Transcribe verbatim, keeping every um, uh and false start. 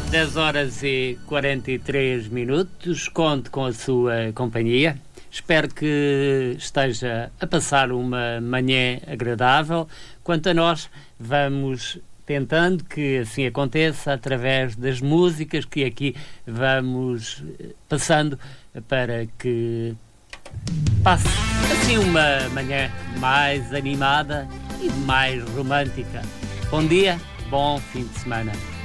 dez horas e quarenta e três minutos, conto com a sua companhia. Espero que esteja a passar uma manhã agradável. Quanto a nós, vamos tentando que assim aconteça através das músicas que aqui vamos passando para que passe assim uma manhã mais animada e mais romântica. Bom dia, bom fim de semana.